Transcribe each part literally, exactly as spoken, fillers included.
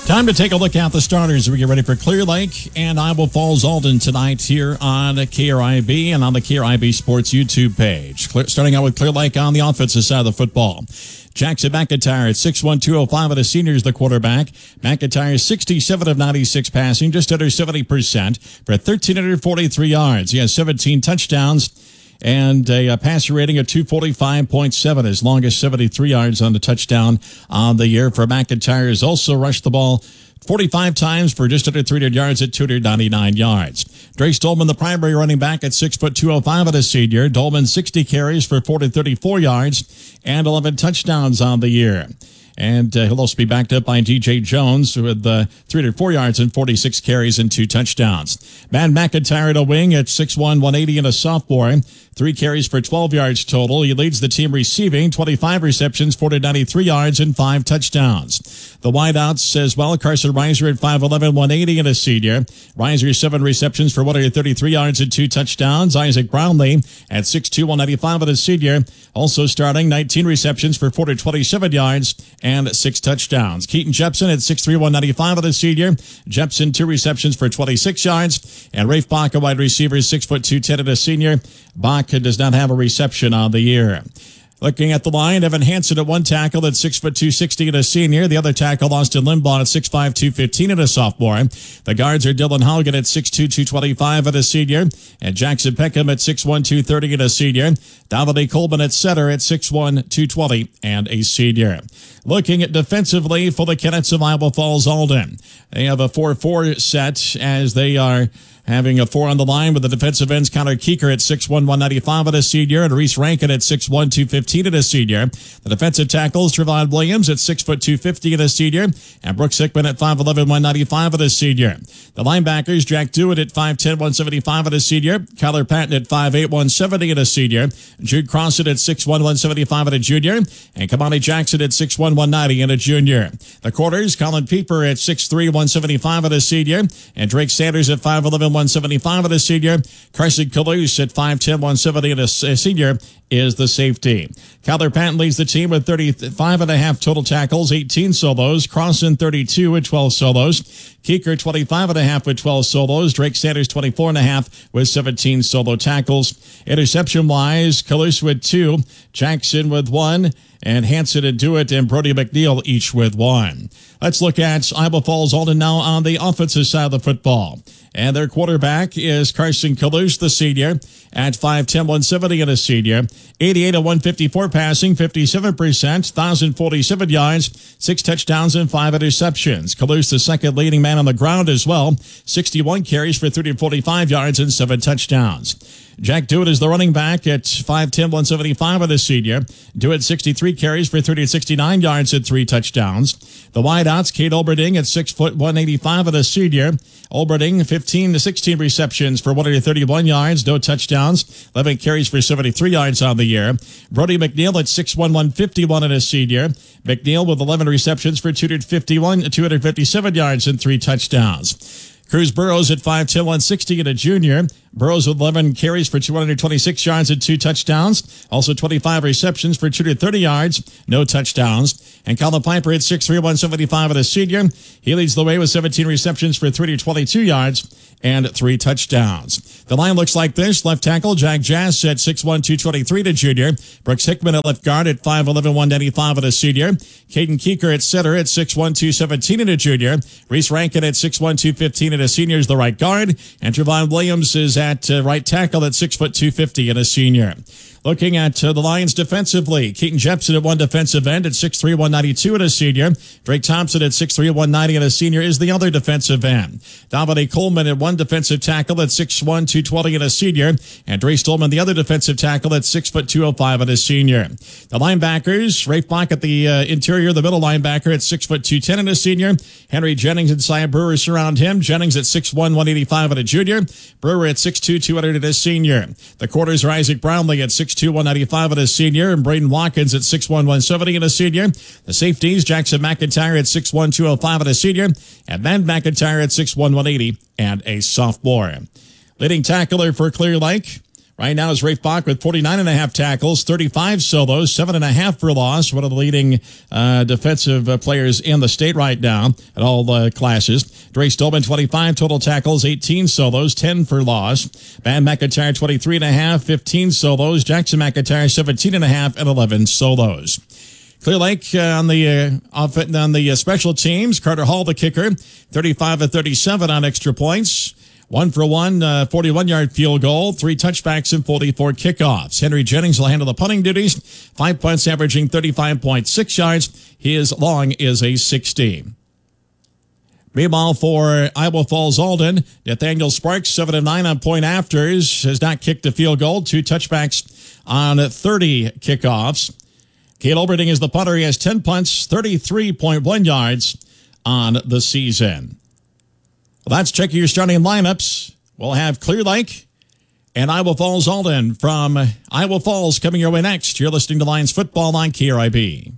Time to take a look at the starters as we get ready for Clear Lake and Iowa Falls Alden tonight here on K R I B and on the K R I B Sports YouTube page. Clear, starting out with Clear Lake on the offensive side of the football. Jackson McIntyre at six one, two oh five of the seniors, the quarterback. McIntyre sixty-seven of ninety-six passing, just under seventy percent for one thousand three hundred forty-three yards. He has seventeen touchdowns and a, a passer rating of two forty-five point seven, as long as seventy-three yards on the touchdown on the year for McIntyre. Has also rushed the ball forty-five times for just under three hundred yards at two hundred ninety-nine yards. Drace Dolman, the primary running back at six foot two oh five of the senior. Dolman sixty carries for four hundred thirty-four yards and eleven touchdowns on the year. And uh, he'll also be backed up by D J Jones with uh, three hundred four yards and forty-six carries and two touchdowns. Matt McIntyre at a wing at six one, one eighty and a sophomore. Three carries for twelve yards total. He leads the team receiving, twenty-five receptions, four hundred ninety-three yards, and five touchdowns. The wideouts as well. Carson Reiser at five eleven, one eighty and a senior. Reiser, seven receptions for one hundred thirty-three yards and two touchdowns. Isaac Brownlee at six two, one ninety-five and a senior. Also starting, nineteen receptions for four hundred twenty-seven yards and six touchdowns. Keaton Jepson at six three, one ninety-five and a senior. Jepson, two receptions for twenty-six yards. And Rafe Bach, a wide receiver, six foot two ten and a senior. Bach does not have a reception on the year. Looking at the line, Evan Hansen at one tackle at six foot two sixty and a senior. The other tackle, Austin Limbaugh at six five, two fifteen and a sophomore. The guards are Dylan Haugen at six two, two twenty-five and a senior. And Jackson Peckham at six one, two thirty and a senior. Davide Coleman at center at six one, two twenty and a senior. Looking at defensively for the Cadets of Iowa Falls Alden. They have a four four set as they are having a four on the line with the defensive ends Connor Keeker at six one, one ninety-five and a senior, and Reese Rankin at six one, two fifteen and a senior. The defensive tackles, Trevon Williams at six foot two fifty and a senior, and Brooks Hickman at five eleven, one ninety-five and a senior. The linebackers, Jack Dewitt at five ten, one seventy-five and a senior, Kyler Patton at five eight, one seventy and a senior, Jude Crossan at six one, one seventy-five and a junior, and Kamani Jackson at six one, one ninety and a junior. The quarters, Colin Pieper at six three, one seventy-five and a senior, and Drake Sanders at five eleven, one seventy-five and a senior. Carson Kalous at five ten, one seventy and a senior is the safety. Kyler Patton leads the team with thirty-five and a half total tackles, eighteen solos. Crossan thirty-two with twelve solos. Keeker twenty-five and a half with twelve solos. Drake Sanders twenty-four and a half with seventeen solo tackles. Interception wise, Kalous with two, Jackson with one, and Hansen and Dewitt and Brody McNeil each with one. Let's look at Iowa Falls Alden now on the offensive side of the football. And their quarterback is Carson Kalous, the senior, at five ten, one seventy and a senior. eighty-eight of one fifty-four passing, fifty-seven percent, one thousand forty-seven yards, six touchdowns and five interceptions. Kalous, the second leading man on the ground as well. sixty-one carries for three hundred forty-five yards and seven touchdowns. Jack Dewitt is the running back at five ten, one seventy-five and a senior. Dewitt sixty-three carries for three hundred sixty-nine yards and three touchdowns. The wideouts, Kate Olberding at six foot one eighty-five and a senior. Olberding fifteen to sixteen receptions for one hundred thirty-one yards, no touchdowns, eleven carries for seventy-three yards on the year. Brody McNeil at six one, one fifty-one and a senior. McNeil with eleven receptions for two hundred fifty-one, two hundred fifty-seven yards and three touchdowns. Cruz Burrows at five ten, one sixty and a junior. Burrows with eleven carries for two hundred twenty-six yards and two touchdowns. Also twenty-five receptions for two hundred thirty yards, no touchdowns. And Colin Piper at six three, one seventy-five and a senior. He leads the way with seventeen receptions for three hundred twenty-two yards and three touchdowns. The line looks like this. Left tackle, Jack Jass at six one, two twenty-three to junior. Brooks Hickman at left guard at five eleven, one ninety-five and a senior. Caden Keeker at center at six one, two seventeen and a junior. Reese Rankin at six one, two fifteen and a senior is the right guard. And Trevon Williams is at uh, right tackle at six foot two fifty and a senior. Looking at uh, the Lions defensively, Keaton Jepson at one defensive end at six three, one ninety-two and a senior. Drake Thompson at six three, one ninety and a senior is the other defensive end. Davide Coleman at one defensive tackle at six one, two twenty and a senior. And Dre Stolman, the other defensive tackle at six foot two oh five and a senior. The linebackers, Rafe Bach at the uh, interior, the middle linebacker at six foot two ten and a senior. Henry Jennings and Sia Brewer surround him. Jennings at six one, one eighty-five and a junior. Brewer at six two, two hundred and a senior. The quarters are Isaac Brownlee at six two, one ninety-five and a senior, and Braden Watkins at six one, one seventy and a senior. The safeties, Jackson McIntyre at six one, two oh five and a senior, and Matt McIntyre at six one, one eighty and a sophomore. Leading tackler for Clear Lake Right now is Rafe Bach with forty-nine and a half tackles, thirty-five solos, seven and a half for loss. One of the leading uh, defensive uh, players in the state right now at all the classes. Dre Stolman, twenty-five total tackles, eighteen solos, ten for loss. Van McIntyre, twenty-three and a half, fifteen solos. Jackson McIntyre, seventeen and a half, and eleven solos. Clear Lake uh, on the uh, on the uh, special teams. Carter Hall, the kicker, thirty-five of thirty-seven on extra points. One for one, uh, forty-one-yard field goal, three touchbacks, and forty-four kickoffs. Henry Jennings will handle the punting duties. Five punts, averaging thirty-five point six yards. His long is a sixty. Meanwhile, for Iowa Falls Alden, Nathaniel Sparks, seven and nine on point afters, has not kicked a field goal. Two touchbacks on thirty kickoffs. Cale Oberding is the punter. He has ten punts, thirty-three point one yards on the season. Well, that's checking your starting lineups. We'll have Clear Lake and Iowa Falls Alden from Iowa Falls coming your way next. You're listening to Lions Football on K R I B.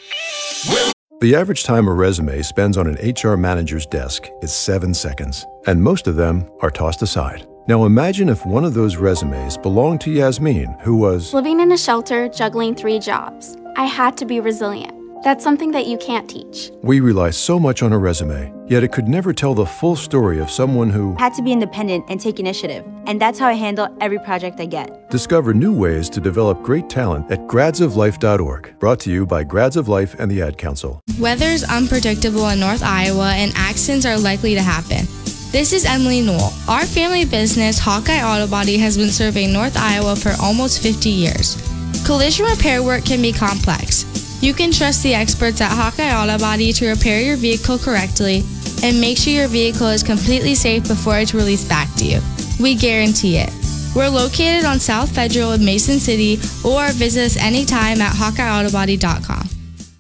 The average time a resume spends on an H R manager's desk is seven seconds, and most of them are tossed aside. Now imagine if one of those resumes belonged to Yasmin, who was living in a shelter, juggling three jobs. I had to be resilient. That's something that you can't teach. We rely so much on a resume, yet it could never tell the full story of someone who had to be independent and take initiative. And that's how I handle every project I get. Discover new ways to develop great talent at grads of life dot org. Brought to you by Grads of Life and the Ad Council. Weather's unpredictable in North Iowa and accidents are likely to happen. This is Emily Newell. Our family business, Hawkeye Auto Body, has been serving North Iowa for almost fifty years. Collision repair work can be complex. You can trust the experts at Hawkeye Auto Body to repair your vehicle correctly and make sure your vehicle is completely safe before it's released back to you. We guarantee it. We're located on South Federal in Mason City, or visit us anytime at hawkeye auto body dot com.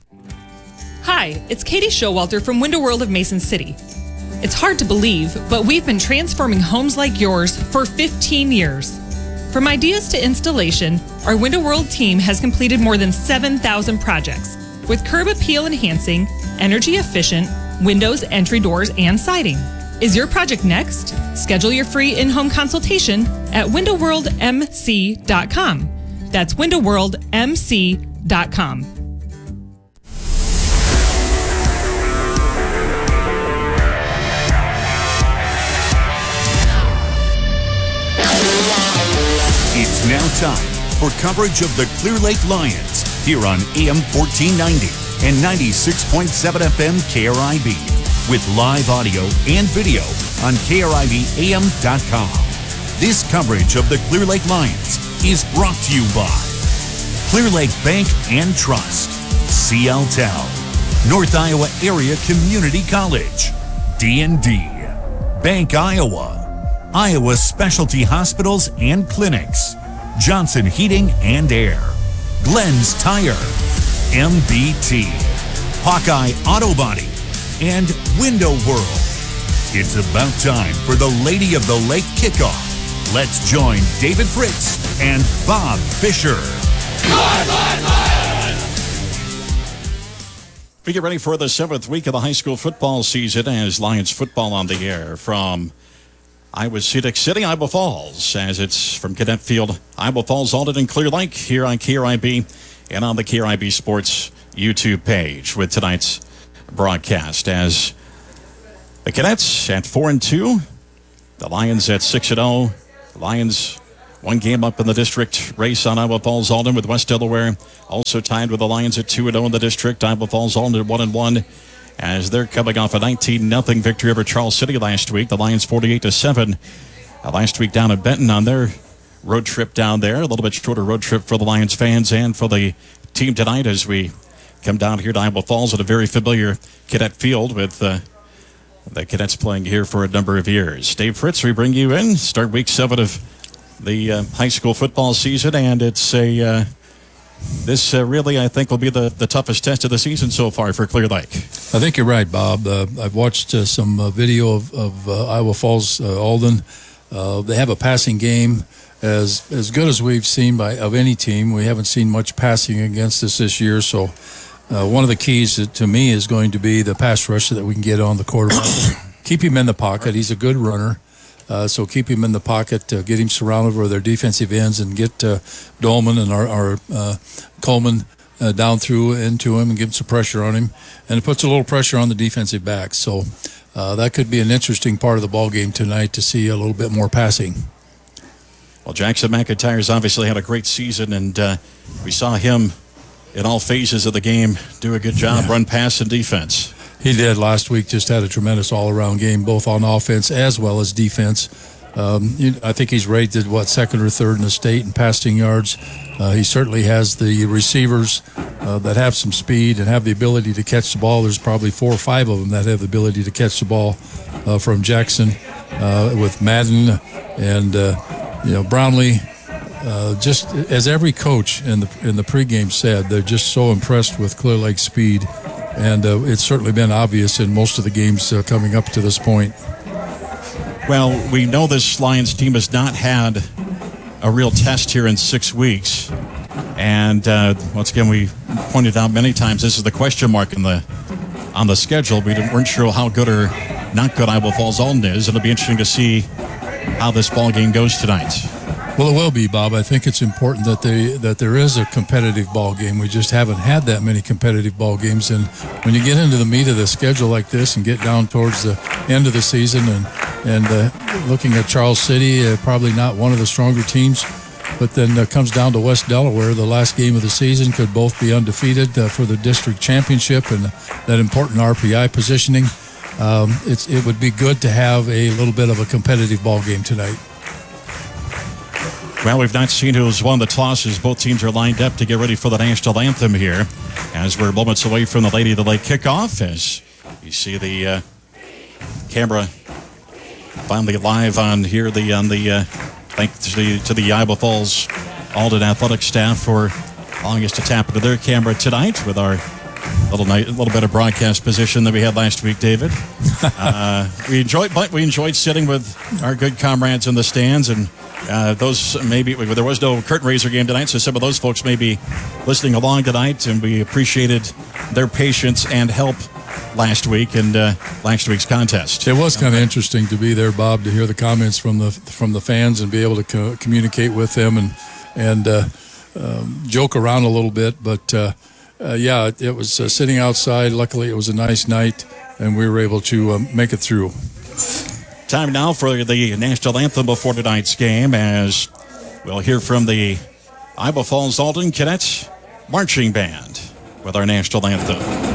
Hi, it's Katie Showalter from Window World of Mason City. It's hard to believe, but we've been transforming homes like yours for fifteen years. From ideas to installation, our Window World team has completed more than seven thousand projects with curb appeal enhancing, energy efficient, windows, entry doors, and siding. Is your project next? Schedule your free in-home consultation at window world m c dot com. That's window world m c dot com. It's now time for coverage of the Clear Lake Lions here on A M fourteen ninety and ninety-six point seven F M K R I B with live audio and video on K R I B A M dot com. This coverage of the Clear Lake Lions is brought to you by Clear Lake Bank and Trust, C L T E L, North Iowa Area Community College, D and D, Bank Iowa, Iowa Specialty Hospitals and Clinics, Johnson Heating and Air, Glenn's Tire, M B T, Hawkeye Auto Body, and Window World. It's about time for the Lady of the Lake kickoff. Let's join David Fritz and Bob Fisher. We get ready for the seventh week of the high school football season as Lions football on the air from Iowa Scenic City, Iowa Falls, as it's from Cadet Field, Iowa Falls, Alden, and Clear Lake here on K R I B and on the K R I B Sports YouTube page with tonight's broadcast. As the Cadets at four and two, the Lions at six and zero. The Lions one game up in the district race on Iowa Falls, Alden, with West Delaware also tied with the Lions at two and zero in the district. Iowa Falls, Alden at one and one. As they're coming off a nineteen nothing victory over Charles City last week. The Lions forty-eight to seven uh, last week down at Benton on their road trip down there. A little bit shorter road trip for the Lions fans and for the team tonight as we come down here to Iowa Falls at a very familiar cadet field with uh, the Cadets playing here for a number of years. Dave Fritz, we bring you in. Start week seven of the uh, high school football season, and it's a... Uh, This uh, really, I think, will be the, the toughest test of the season so far for Clear Lake. I think you're right, Bob. Uh, I've watched uh, some uh, video of, of uh, Iowa Falls, uh, Alden. Uh, they have a passing game as as good as we've seen by of any team. We haven't seen much passing against us this year, so uh, one of the keys to, to me is going to be the pass rush so that we can get on the quarterback. Keep him in the pocket. He's a good runner. Uh, so keep him in the pocket, uh, get him surrounded with their defensive ends, and get uh, Dolman and our, our uh, Coleman uh, down through into him and give some pressure on him. And it puts a little pressure on the defensive backs. So uh, that could be an interesting part of the ball game tonight to see a little bit more passing. Well, Jackson McIntyre's obviously had a great season, and uh, we saw him in all phases of the game do a good job, yeah. run, pass, and defense. He did last week, just had a tremendous all-around game, both on offense as well as defense. Um, I think he's rated, what, second or third in the state in passing yards. Uh, he certainly has the receivers uh, that have some speed and have the ability to catch the ball. There's probably four or five of them that have the ability to catch the ball uh, from Jackson uh, with Madden and, uh, you know, Brownlee. Uh, just as every coach in the in the pregame said, they're just so impressed with Clear Lake's speed. And uh, it's certainly been obvious in most of the games uh, coming up to this point. Well, we know this Lions team has not had a real test here in six weeks. And uh, once again, we pointed out many times this is the question mark in the on the schedule. We weren't sure how good or not good Iowa Falls Alden is. It'll be interesting to see how this ball game goes tonight. Well, it will be, Bob. I think it's important that they that there is a competitive ball game. We just haven't had that many competitive ball games, and when you get into the meat of the schedule like this and get down towards the end of the season, and and uh, looking at Charles City, uh, probably not one of the stronger teams, but then uh, comes down to West Delaware. The last game of the season could both be undefeated uh, for the district championship and that important R P I positioning. Um, it's it would be good to have a little bit of a competitive ball game tonight. Well, we've not seen who's won the tosses. Both teams are lined up to get ready for the national anthem here as we're moments away from the Lady of the Lake kickoff. As you see the uh, camera finally live on here, the on the uh, thanks to the, to the Iowa Falls Alden athletic staff for allowing us to tap into their camera tonight with our little night, a little bit of broadcast position that we had last week, David. uh, we enjoyed, but we enjoyed sitting with our good comrades in the stands, and uh, those maybe there was no curtain raiser game tonight, so some of those folks may be listening along tonight, and we appreciated their patience and help last week and uh, last week's contest. It was kind of interesting to be there, Bob, to hear the comments from the from the fans and be able to co- communicate with them and and uh, um, joke around a little bit, but. Uh, Uh, yeah, it, it was uh, sitting outside. Luckily, it was a nice night, and we were able to um, make it through. Time now for the national anthem before tonight's game, as we'll hear from the Iowa Falls Alden Cadets Marching Band with our national anthem.